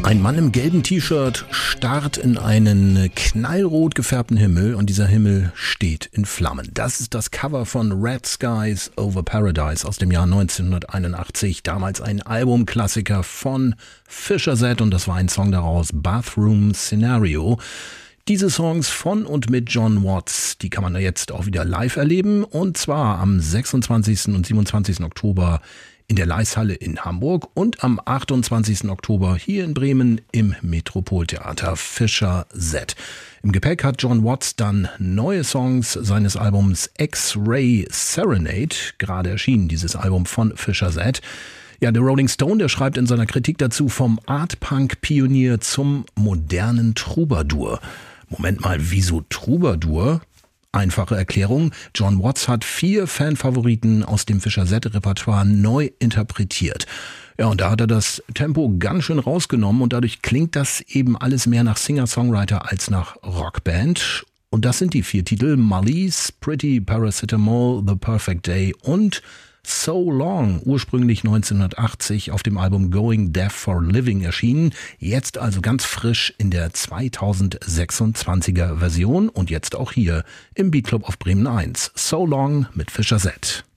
Ein Mann im gelben T-Shirt starrt in einen knallrot gefärbten Himmel und dieser Himmel steht in Flammen. Das ist das Cover von Red Skies Over Paradise aus dem Jahr 1981. Damals ein Albumklassiker von Fischer Z und das war ein Song daraus, Bathroom Scenario. Diese Songs von und mit John Watts, die kann man jetzt auch wieder live erleben und zwar am 26. und 27. Oktober in der Laishalle in Hamburg und am 28. Oktober hier in Bremen im Metropoltheater Fischer Z. Im Gepäck hat John Watts dann neue Songs seines Albums X-Ray Serenade, gerade erschienen dieses Album von Fischer Z. Ja, der Rolling Stone, der schreibt in seiner Kritik dazu vom Art-Punk-Pionier zum modernen Troubadour. Moment mal, wieso Troubadour? Einfache Erklärung, John Watts hat 4 Fanfavoriten aus dem Fischer Z-Repertoire neu interpretiert. Ja, und da hat er das Tempo ganz schön rausgenommen und dadurch klingt das eben alles mehr nach Singer-Songwriter als nach Rockband. Und das sind die 4 Titel: Molly's, Pretty Paracetamol, The Perfect Day und So Long, ursprünglich 1980 auf dem Album Going Deaf for Living erschienen, jetzt also ganz frisch in der 2026er Version und jetzt auch hier im Beat Club auf Bremen 1. So Long mit Fischer Z.